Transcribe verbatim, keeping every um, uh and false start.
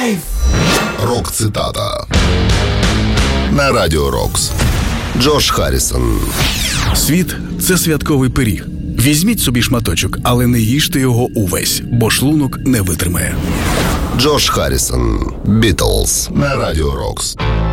Кайф! Рок-цитата на Радіо Рокс. Джош Харрісон. Світ – це святковий пиріг. Візьміть собі шматочок, але не їжте його увесь, бо шлунок не витримає. Джош Харрісон. Бітлз на Радіо Рокс.